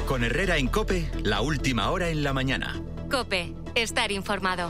Con Herrera en COPE, la última hora en la mañana. COPE, estar informado.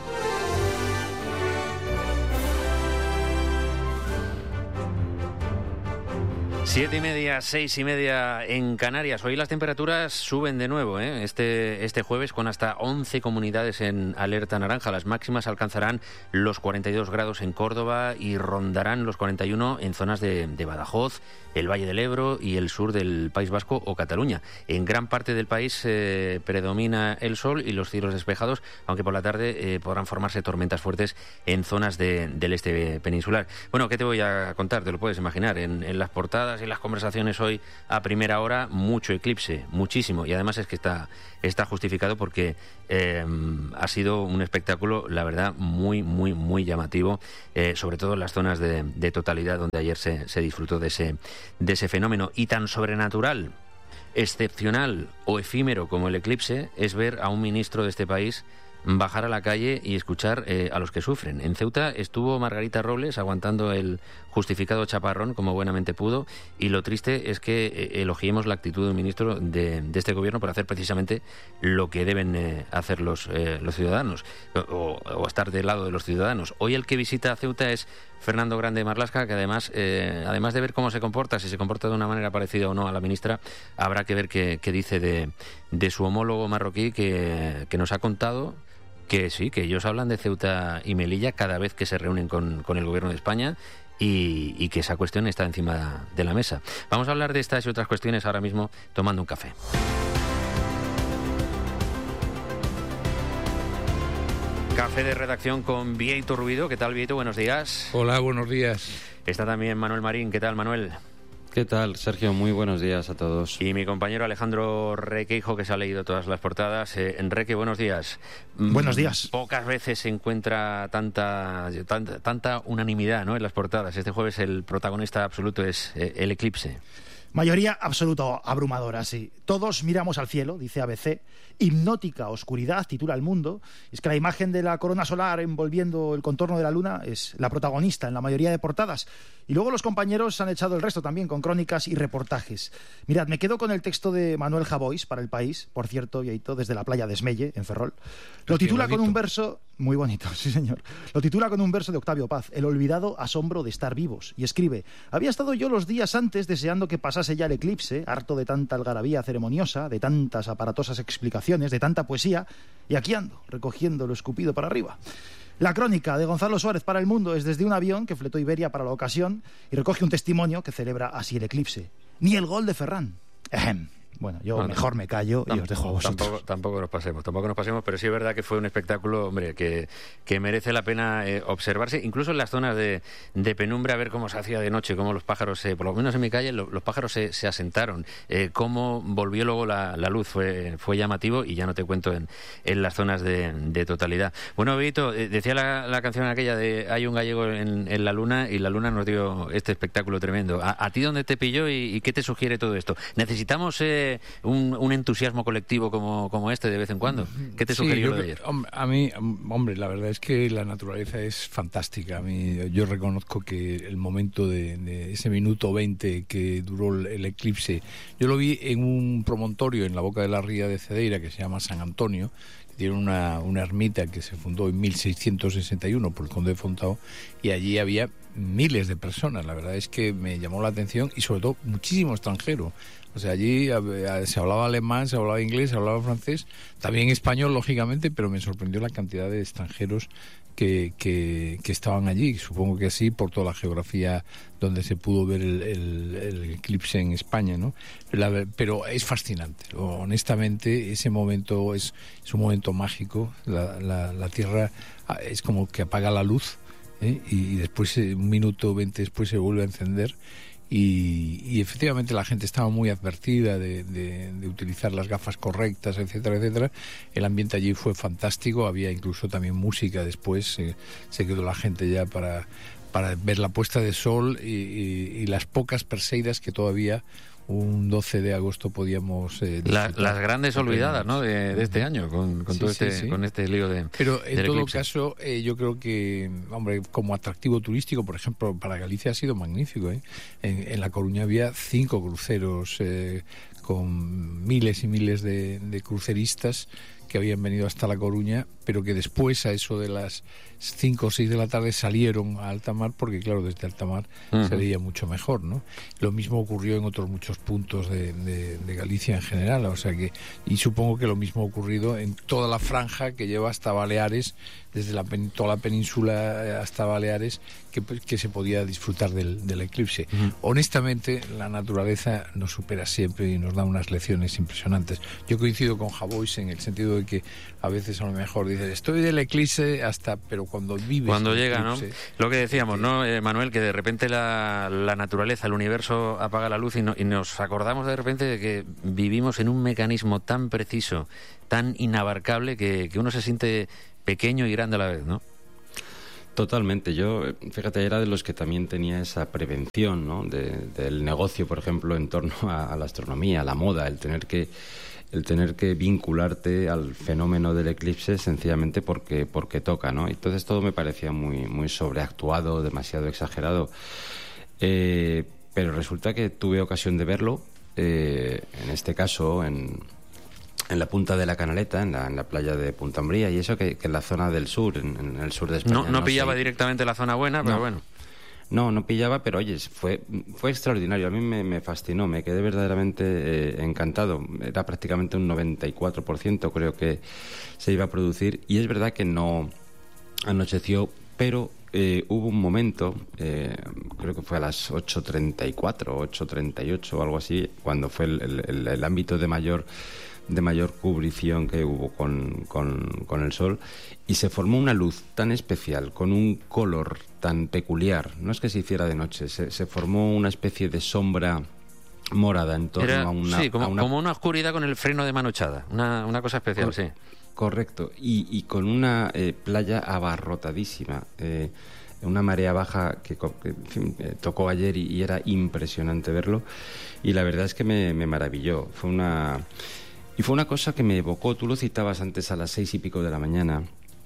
7:30, 6:30 en Canarias. Hoy las temperaturas suben de nuevo, este jueves, con hasta 11 comunidades en alerta naranja. Las máximas alcanzarán los 42 grados en Córdoba y rondarán los 41 en zonas de Badajoz, el Valle del Ebro y el sur del País Vasco o Cataluña. En gran parte del país predomina el sol y los cielos despejados, aunque por la tarde podrán formarse tormentas fuertes en zonas del este peninsular. Bueno, ¿qué te voy a contar? Te lo puedes imaginar. En las portadas y las conversaciones hoy a primera hora, mucho eclipse, muchísimo. Y además es que está justificado porque ha sido un espectáculo, la verdad, muy, muy, muy llamativo, sobre todo en las zonas de totalidad donde ayer se disfrutó de ese fenómeno. Y tan sobrenatural, excepcional o efímero como el eclipse es ver a un ministro de este país bajar a la calle y escuchar a los que sufren. En Ceuta estuvo Margarita Robles aguantando el justificado chaparrón como buenamente pudo, y lo triste es que elogiemos la actitud de un ministro de este gobierno por hacer precisamente lo que deben hacer los ciudadanos, o estar del lado de los ciudadanos. Hoy el que visita Ceuta es Fernando Grande Marlaska, que además de ver cómo se comporta, si se comporta de una manera parecida o no a la ministra, habrá que ver qué dice de su homólogo marroquí, que nos ha contado que sí, que ellos hablan de Ceuta y Melilla cada vez que se reúnen con el gobierno de España, y que esa cuestión está encima de la mesa. Vamos a hablar de estas y otras cuestiones ahora mismo tomando un café. Café de redacción con Bieito Rubido. ¿Qué tal, Bieito? Buenos días. Hola, buenos días. Está también Manuel Marín. ¿Qué tal, Manuel? ¿Qué tal, Sergio? Muy buenos días a todos. Y mi compañero Alejandro Requeijo, que se ha leído todas las portadas. Enrique, buenos días. Buenos días. Pocas veces se encuentra tanta unanimidad, ¿no?, en las portadas. Este jueves el protagonista absoluto es el eclipse. Mayoría absoluta abrumadora, sí. Todos miramos al cielo, dice ABC. Hipnótica oscuridad, titula El Mundo. Es que la imagen de la corona solar envolviendo el contorno de la luna es la protagonista en la mayoría de portadas. Y luego los compañeros han echado el resto también con crónicas y reportajes. Mirad, me quedo con el texto de Manuel Javois para El País, por cierto, Bieito, desde la playa de Esmelle, en Ferrol. Lo titula con un verso... Muy bonito, sí señor. Lo titula con un verso de Octavio Paz, El olvidado asombro de estar vivos. Y escribe: había estado yo los días antes deseando que pasase ya el eclipse, harto de tanta algarabía ceremoniosa, de tantas aparatosas explicaciones, de tanta poesía, y aquí ando, recogiendo lo escupido para arriba. La crónica de Gonzalo Suárez para El Mundo es desde un avión que fletó Iberia para la ocasión y recoge un testimonio que celebra así el eclipse. Ni el gol de Ferran. Bueno, yo mejor me callo y os dejo a vosotros. Tampoco nos pasemos, pero sí es verdad que fue un espectáculo, hombre, que merece la pena observarse, incluso en las zonas de penumbra, a ver cómo se hacía de noche, cómo los pájaros, por lo menos en mi calle, los pájaros se asentaron, cómo volvió luego la luz, fue llamativo, y ya no te cuento en las zonas de totalidad. Bueno, Benito, decía la canción aquella de Hay un gallego en la luna, y la luna nos dio este espectáculo tremendo. ¿A ti dónde te pilló y qué te sugiere todo esto? ¿Necesitamos un entusiasmo colectivo como este de vez en cuando? ¿Qué te sugirió lo de ayer? A mí, hombre, la verdad es que la naturaleza es fantástica. A mí, yo reconozco que el momento de ese minuto 20 que duró el eclipse, yo lo vi en un promontorio en la boca de la ría de Cedeira que se llama San Antonio. Tiene una ermita que se fundó en 1661 por el conde de Fontao, y allí había miles de personas. La verdad es que me llamó la atención, y sobre todo muchísimo extranjero. O sea, allí se hablaba alemán, se hablaba inglés, se hablaba francés, también español, lógicamente, pero me sorprendió la cantidad de extranjeros que estaban allí. Supongo que así por toda la geografía donde se pudo ver el eclipse en España, ¿no? Pero es fascinante. Honestamente, ese momento es un momento mágico. La Tierra es como que apaga la luz, y después, un minuto 20 después, se vuelve a encender. Y efectivamente la gente estaba muy advertida de utilizar las gafas correctas, etcétera, etcétera. El ambiente allí fue fantástico, había incluso también música después, se quedó la gente ya para ver la puesta de sol y las pocas perseidas que todavía un 12 de agosto podíamos las grandes olvidadas, ¿no?, de este año con todo con este lío de... Pero en todo eclipse. caso, yo creo que, hombre, como atractivo turístico, por ejemplo, para Galicia ha sido magnífico, En La Coruña había 5 cruceros con miles y miles de cruceristas que habían venido hasta La Coruña, pero que después, a eso de las 5 o 6 de la tarde, salieron a alta mar, porque claro, desde alta mar se veía mucho mejor, ¿no? Lo mismo ocurrió en otros muchos puntos de Galicia en general, o sea que, y supongo que lo mismo ha ocurrido en toda la franja que lleva hasta Baleares, desde toda la península hasta Baleares, que se podía disfrutar del eclipse. Honestamente, la naturaleza nos supera siempre y nos da unas lecciones impresionantes. Yo coincido con Javois en el sentido de que a veces a lo mejor dices, estoy del eclipse pero cuando vives... Cuando llega, eclipse, ¿no? Lo que decíamos, ¿no, Manuel? Que de repente la naturaleza, el universo apaga la luz y nos acordamos de repente de que vivimos en un mecanismo tan preciso, tan inabarcable, que uno se siente pequeño y grande a la vez, ¿no? Totalmente. Yo, fíjate, era de los que también tenía esa prevención, ¿no? Del negocio, por ejemplo, en torno a la astronomía, a la moda, el tener que vincularte al fenómeno del eclipse sencillamente porque toca, ¿no? Entonces todo me parecía muy, muy sobreactuado, demasiado exagerado. Pero resulta que tuve ocasión de verlo, en este caso en la punta de la Canaleta, en la playa de Punta Umbría, y eso que en la zona del sur, en el sur de España. No pillaba directamente la zona buena, pero bueno. No pillaba, pero oye, fue extraordinario. A mí me fascinó, me quedé verdaderamente encantado. Era prácticamente un 94%, creo que se iba a producir. Y es verdad que no anocheció, pero hubo un momento, creo que fue a las 8:34, 8:38 o algo así, cuando fue el ámbito de mayor cubrición que hubo con el sol, y se formó una luz tan especial, con un color tan peculiar. No es que se hiciera de noche, se formó una especie de sombra morada en torno a una... Sí, como una oscuridad con el freno de mano echada, una cosa especial, sí. Correcto, y con una playa abarrotadísima, una marea baja que en fin, tocó ayer y era impresionante verlo, y la verdad es que me maravilló. Fue una cosa que me evocó, tú lo citabas antes a las 6 y pico de la mañana,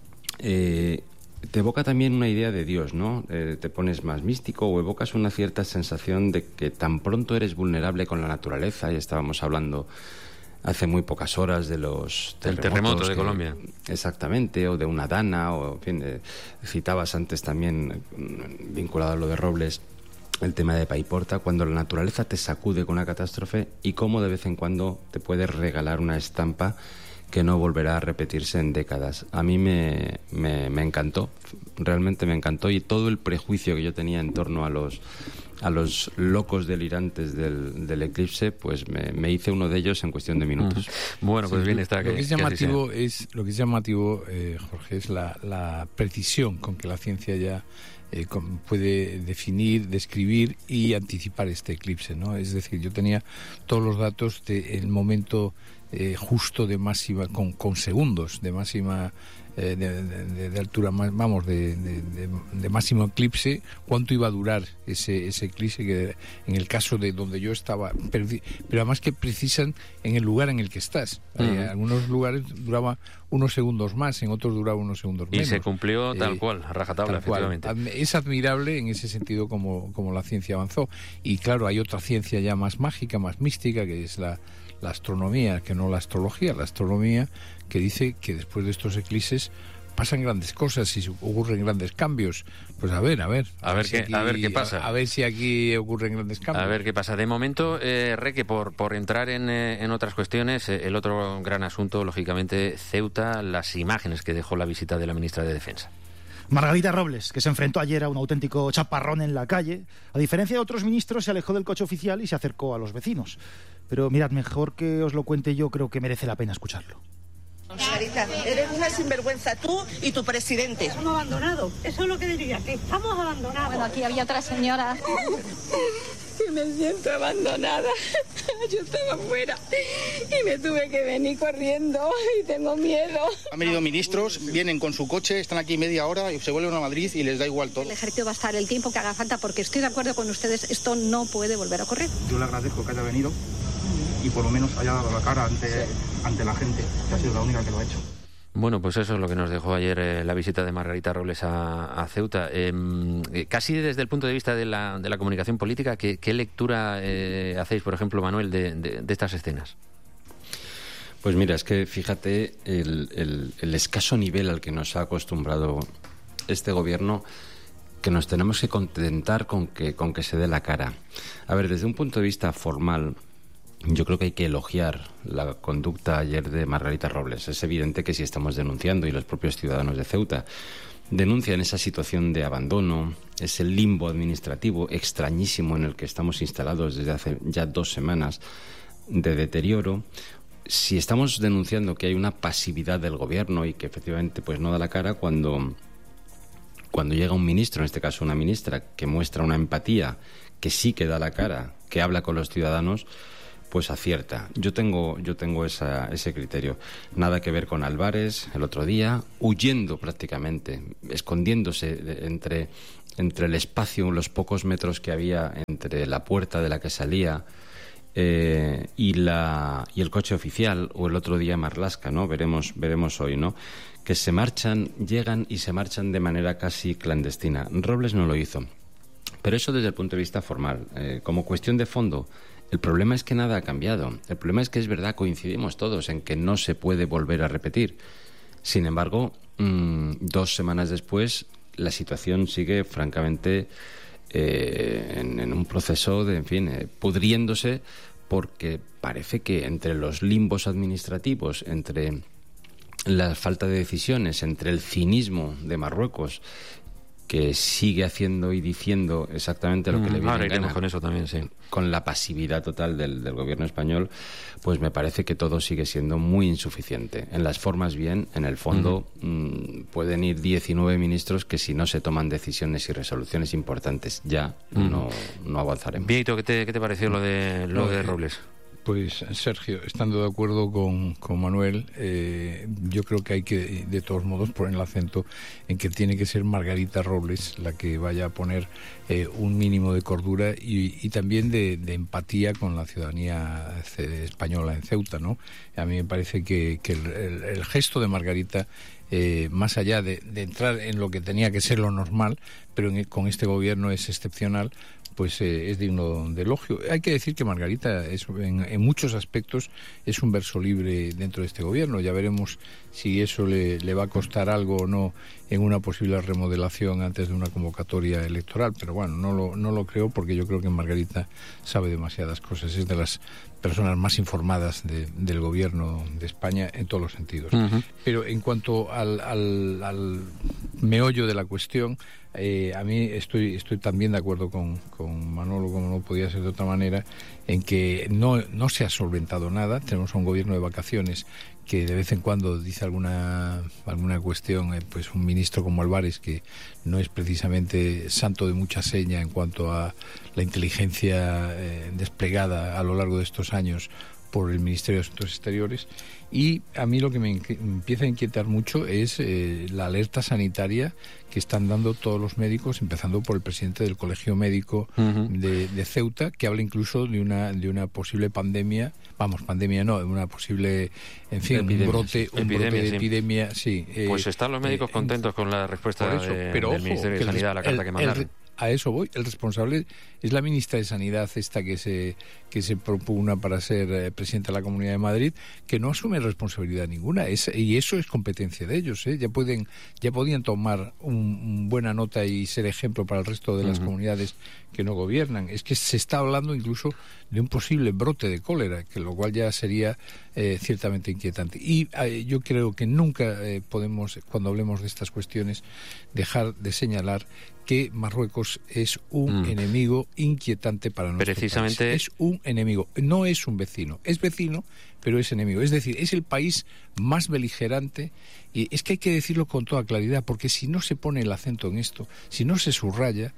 te evoca también una idea de Dios, ¿no? Te pones más místico o evocas una cierta sensación de que tan pronto eres vulnerable con la naturaleza, y estábamos hablando hace muy pocas horas de los terremotos de Colombia. Exactamente, o de una dana, o en fin, citabas antes también, vinculado a lo de Robles, el tema de Paiporta, cuando la naturaleza te sacude con una catástrofe y cómo de vez en cuando te puede regalar una estampa que no volverá a repetirse en décadas. A mí me encantó, realmente me encantó, y todo el prejuicio que yo tenía en torno a los locos delirantes del eclipse, pues me hice uno de ellos en cuestión de minutos. Bueno, pues bien está. Lo que es llamativo, Jorge, es la precisión con que la ciencia ya puede definir, describir y anticipar este eclipse, ¿no? Es decir, yo tenía todos los datos del momento justo de máxima, con segundos de máxima de altura, vamos, de máximo eclipse, cuánto iba a durar ese eclipse, que en el caso de donde yo estaba, pero además que precisan en el lugar en el que estás. En algunos lugares duraba unos segundos más, en otros duraba unos segundos menos. Y se cumplió tal cual, a rajatabla, efectivamente. Es admirable en ese sentido como la ciencia avanzó. Y claro, hay otra ciencia ya más mágica, más mística, que es la astronomía, que no la astrología, la astronomía, que dice que después de estos eclipses pasan grandes cosas y ocurren grandes cambios. Pues a ver qué pasa. A ver si aquí ocurren grandes cambios. A ver qué pasa. De momento, Reque, por entrar en otras cuestiones, el otro gran asunto, lógicamente, Ceuta, las imágenes que dejó la visita de la ministra de Defensa. Margarita Robles, que se enfrentó ayer a un auténtico chaparrón en la calle, a diferencia de otros ministros, se alejó del coche oficial y se acercó a los vecinos. Pero mirad, mejor que os lo cuente yo, creo que merece la pena escucharlo. Margarita, eres una sinvergüenza tú y tu presidente. Estamos abandonados, eso es lo que diría, que estamos abandonados. Bueno, aquí había otra señora. Y me siento abandonada. Yo estaba fuera y me tuve que venir corriendo y tengo miedo. Han venido ministros, vienen con su coche, están aquí media hora y se vuelven a Madrid y les da igual todo. El ejército va a estar el tiempo que haga falta, porque estoy de acuerdo con ustedes, esto no puede volver a ocurrir. Yo le agradezco que haya venido y por lo menos haya dado la cara ante la gente, que ha sido la única que lo ha hecho. Bueno, pues eso es lo que nos dejó ayer la visita de Margarita Robles a Ceuta. Casi desde el punto de vista de la comunicación política, ¿qué lectura hacéis, por ejemplo, Manuel, de estas escenas? Pues mira, es que fíjate el escaso nivel al que nos ha acostumbrado este gobierno, que nos tenemos que contentar con que se dé la cara. A ver, desde un punto de vista formal, yo creo que hay que elogiar la conducta ayer de Margarita Robles. Es evidente que si estamos denunciando, y los propios ciudadanos de Ceuta denuncian esa situación de abandono, ese limbo administrativo extrañísimo en el que estamos instalados desde hace ya 2 semanas, de deterioro. Si estamos denunciando que hay una pasividad del gobierno y que efectivamente pues no da la cara cuando llega un ministro, en este caso una ministra, que muestra una empatía, que sí que da la cara, que habla con los ciudadanos, pues acierta. Yo tengo ese criterio. Nada que ver con Álvarez el otro día, huyendo prácticamente, escondiéndose entre el espacio, los pocos metros que había entre la puerta de la que salía y el coche oficial, o el otro día Marlaska, ¿no? Veremos hoy, ¿no? Que llegan y se marchan de manera casi clandestina. Robles no lo hizo. Pero eso desde el punto de vista formal. Como cuestión de fondo, el problema es que nada ha cambiado. El problema es que es verdad, coincidimos todos en que no se puede volver a repetir. Sin embargo, 2 semanas después, la situación sigue francamente en un proceso de, pudriéndose, porque parece que entre los limbos administrativos, entre la falta de decisiones, entre el cinismo de Marruecos, que sigue haciendo y diciendo exactamente lo que le viene ahora en gana, con eso también, sí, con la pasividad total del gobierno español, pues me parece que todo sigue siendo muy insuficiente. En las formas bien, en el fondo pueden ir 19 ministros que si no se toman decisiones y resoluciones importantes ya no avanzaremos. Vieito, ¿qué te pareció lo de Robles? Pues Sergio, estando de acuerdo con Manuel, yo creo que hay que, de todos modos, poner el acento en que tiene que ser Margarita Robles la que vaya a poner un mínimo de cordura y también de empatía con la ciudadanía española en Ceuta, ¿no? A mí me parece que el gesto de Margarita, más allá de entrar en lo que tenía que ser lo normal, pero con este gobierno es excepcional, pues es digno de elogio. Hay que decir que Margarita en muchos aspectos es un verso libre dentro de este gobierno. Ya veremos si eso le va a costar algo o no en una posible remodelación antes de una convocatoria electoral, pero bueno, no lo creo, porque yo creo que Margarita sabe demasiadas cosas. Es de las personas más informadas del gobierno de España en todos los sentidos. Pero en cuanto al meollo de la cuestión, a mí estoy también de acuerdo con Manolo, como no podía ser de otra manera, en que no se ha solventado nada. Tenemos un gobierno de vacaciones que de vez en cuando dice alguna cuestión, pues un ministro como Álvarez, que no es precisamente santo de mucha seña en cuanto a la inteligencia desplegada a lo largo de estos años por el Ministerio de Asuntos Exteriores. Y a mí lo que me empieza a inquietar mucho es la alerta sanitaria que están dando todos los médicos, empezando por el presidente del Colegio Médico de Ceuta, que habla incluso de una posible pandemia, de una posible, un brote de epidemia. Sí, pues están los médicos contentos con la respuesta del Ministerio de Sanidad a la carta que mandaron. A eso voy. El responsable es la ministra de Sanidad, esta que se propugna para ser presidenta de la Comunidad de Madrid, que no asume responsabilidad ninguna. Y eso es competencia de ellos. Ya podían tomar buena nota y ser ejemplo para el resto de las comunidades que no gobiernan. Es que se está hablando incluso de un posible brote de cólera, que lo cual ya sería ciertamente inquietante. Y yo creo que nunca podemos, cuando hablemos de estas cuestiones, dejar de señalar que Marruecos es un enemigo inquietante para nuestro país. Es un enemigo, no es un vecino. Es vecino, pero es enemigo. Es decir, es el país más beligerante, y es que hay que decirlo con toda claridad, porque si no se pone el acento en esto, si no se subraya,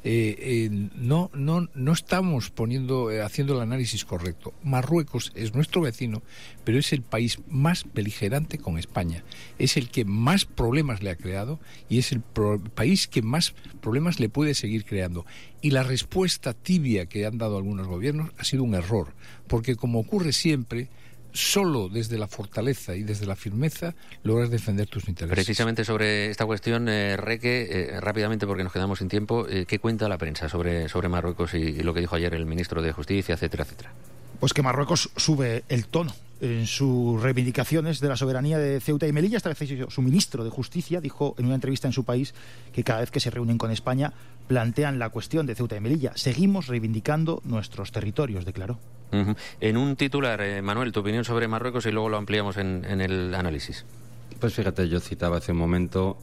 no estamos haciendo el análisis correcto. Marruecos es nuestro vecino, pero es el país más beligerante con España. Es el que más problemas le ha creado y es el país que más problemas le puede seguir creando. Y la respuesta tibia que han dado algunos gobiernos ha sido un error, porque como ocurre siempre, solo desde la fortaleza y desde la firmeza logras defender tus intereses. Precisamente sobre esta cuestión, Reque, rápidamente porque nos quedamos sin tiempo, ¿qué cuenta la prensa sobre Marruecos y lo que dijo ayer el ministro de Justicia, etcétera, etcétera? Pues que Marruecos sube el tono en sus reivindicaciones de la soberanía de Ceuta y Melilla. Esta vez su ministro de Justicia dijo en una entrevista en su país que cada vez que se reúnen con España plantean la cuestión de Ceuta y Melilla. Seguimos reivindicando nuestros territorios, declaró. En un titular, Manuel, tu opinión sobre Marruecos y luego lo ampliamos en el análisis. Pues fíjate, yo citaba hace un momento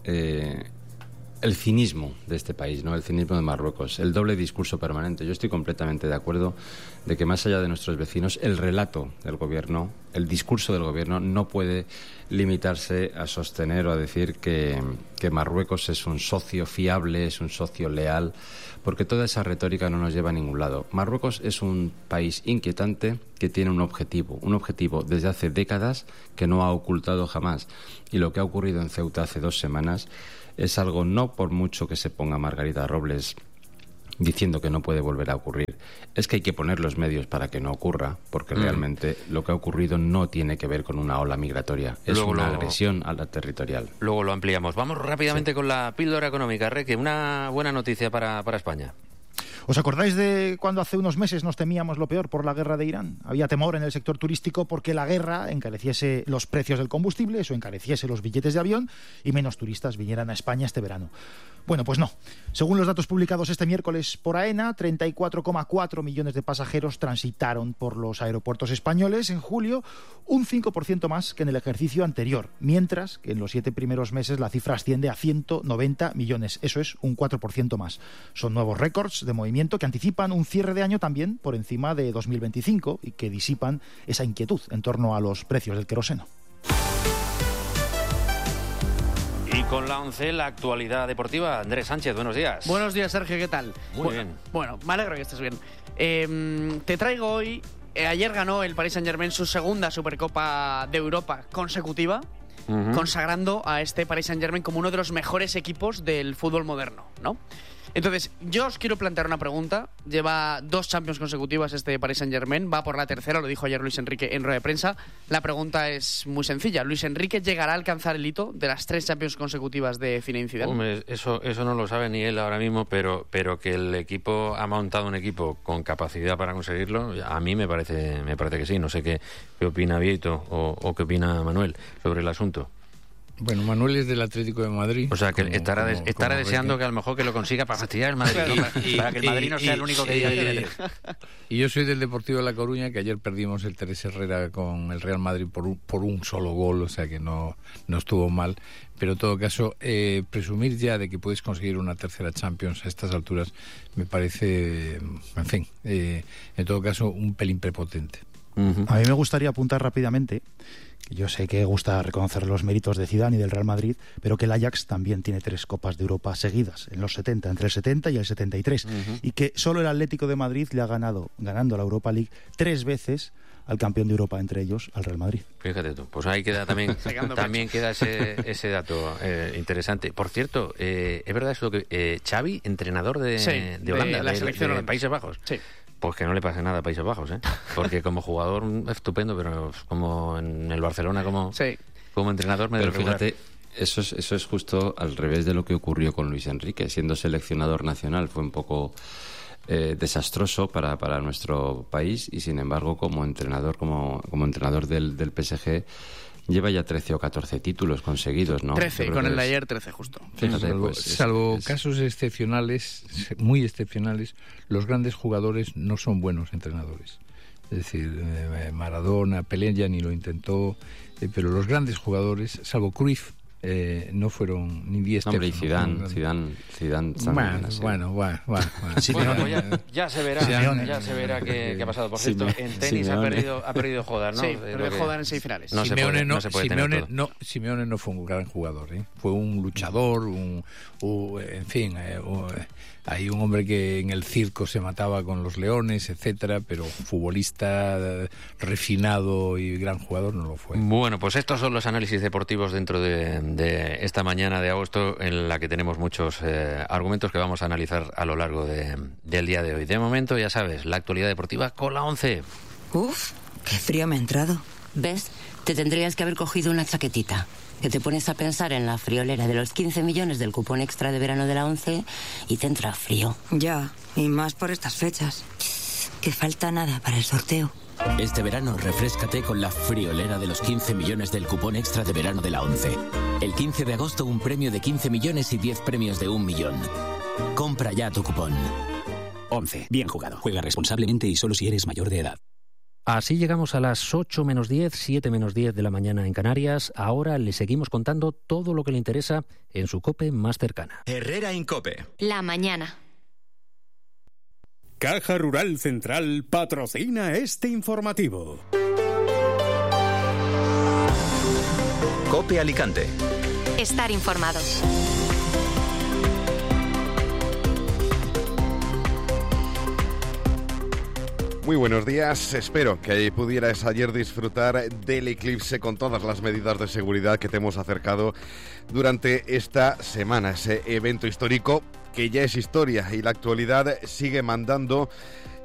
el cinismo de este país, ¿no? El cinismo de Marruecos, el doble discurso permanente. Yo estoy completamente de acuerdo de que más allá de nuestros vecinos, el relato del gobierno, el discurso del gobierno no puede limitarse a sostener o a decir que Marruecos es un socio fiable, es un socio leal, porque toda esa retórica no nos lleva a ningún lado. Marruecos es un país inquietante que tiene un objetivo desde hace décadas que no ha ocultado jamás. Y lo que ha ocurrido en Ceuta hace 2 semanas es algo, no por mucho que se ponga Margarita Robles diciendo que no puede volver a ocurrir, es que hay que poner los medios para que no ocurra, porque realmente lo que ha ocurrido no tiene que ver con una ola migratoria, es una agresión a la territorial. Luego lo ampliamos. Vamos rápidamente con la píldora económica, Reque, una buena noticia para España. ¿Os acordáis de cuando hace unos meses nos temíamos lo peor por la guerra de Irán? Había temor en el sector turístico porque la guerra encareciese los precios del combustible, eso encareciese los billetes de avión y menos turistas vinieran a España este verano. Bueno, pues no. Según los datos publicados este miércoles por AENA, 34,4 millones de pasajeros transitaron por los aeropuertos españoles en julio, un 5% más que en el ejercicio anterior, mientras que en los 7 primeros meses la cifra asciende a 190 millones. Eso es un 4% más. Son nuevos récords de movimiento que anticipan un cierre de año también por encima de 2025 y que disipan esa inquietud en torno a los precios del queroseno. Y con la 11, la actualidad deportiva. Andrés Sánchez, buenos días. Buenos días, Sergio, ¿qué tal? Muy bien. Bueno, me alegro que estés bien. Te traigo hoy... ayer ganó el Paris Saint-Germain su segunda Supercopa de Europa consecutiva, consagrando a este Paris Saint-Germain como uno de los mejores equipos del fútbol moderno, ¿no? Entonces, yo os quiero plantear una pregunta. Lleva 2 Champions consecutivas este Paris Saint-Germain, va por la tercera, lo dijo ayer Luis Enrique en rueda de prensa. La pregunta es muy sencilla. ¿Luis Enrique llegará a alcanzar el hito de las 3 Champions consecutivas de Zinedine Zidane? Hombre, eso no lo sabe ni él ahora mismo, pero que el equipo ha montado un equipo con capacidad para conseguirlo, a mí me parece que sí. No sé qué opina Vieito o qué opina Manuel sobre el asunto. Bueno, Manuel es del Atlético de Madrid. O sea, que estará deseando que a lo mejor que lo consiga para fastidiar al Madrid. Para que el Madrid no sea el único que diga que tiene 3. Y yo soy del Deportivo de La Coruña, que ayer perdimos el Teresa Herrera con el Real Madrid por un solo gol, o sea que no estuvo mal. Pero en todo caso, presumir ya de que puedes conseguir una tercera Champions a estas alturas me parece, en fin, en todo caso, un pelín prepotente. A mí me gustaría apuntar rápidamente, que yo sé que gusta reconocer los méritos de Zidane y del Real Madrid, pero que el Ajax también tiene 3 Copas de Europa seguidas, en los 70, entre el 70 y el 73, y que solo el Atlético de Madrid le ha ganando la Europa League 3 veces al campeón de Europa, entre ellos al Real Madrid. Fíjate tú, pues ahí queda también queda ese dato interesante. Por cierto, es verdad eso que Xavi, entrenador de Holanda, de la selección de Países Bajos. Sí. Pues que no le pase nada a Países Bajos, porque como jugador estupendo, pero como en el Barcelona como entrenador Pero fíjate, eso es justo al revés de lo que ocurrió con Luis Enrique. Siendo seleccionador nacional fue un poco desastroso para nuestro país, y sin embargo como entrenador del PSG lleva ya 13 o 14 títulos conseguidos, ¿no? 13, con el de ayer 13 justo. Fíjate, salvo casos excepcionales, muy excepcionales, los grandes jugadores no son buenos entrenadores. Es decir, Maradona, Pelé ya ni lo intentó, pero los grandes jugadores, salvo Cruyff, no fueron ni 10. Hombre, y Zidane Bueno. Ya se verá qué ha pasado. Por cierto, en tenis ha perdido Jodan, ¿no? Sí, perdió Jodan en semifinales. Simeone no fue un gran jugador, fue un luchador, hay un hombre que en el circo se mataba con los leones, etcétera, pero futbolista refinado y gran jugador no lo fue. Bueno, pues estos son los análisis deportivos dentro de esta mañana de agosto, en la que tenemos muchos argumentos que vamos a analizar a lo largo del día de hoy. De momento, ya sabes, la actualidad deportiva con la 11. Uf, qué frío me ha entrado. ¿Ves? Te tendrías que haber cogido una chaquetita. Que te pones a pensar en la friolera de los 15 millones del cupón extra de verano de la ONCE y te entra frío. Ya, y más por estas fechas. Que falta nada para el sorteo. Este verano refréscate con la friolera de los 15 millones del cupón extra de verano de la ONCE. El 15 de agosto un premio de 15 millones y 10 premios de 1 millón. Compra ya tu cupón. ONCE. Bien jugado. Juega responsablemente y solo si eres mayor de edad. Así llegamos a las 8 menos 10, 7 menos 10 de la mañana en Canarias. Ahora le seguimos contando todo lo que le interesa en su COPE más cercana. Herrera Incope. La mañana. Caja Rural Central patrocina este informativo. COPE Alicante. Estar informados. Muy buenos días, espero que pudieras ayer disfrutar del eclipse con todas las medidas de seguridad que te hemos acercado durante esta semana, ese evento histórico que ya es historia y la actualidad sigue mandando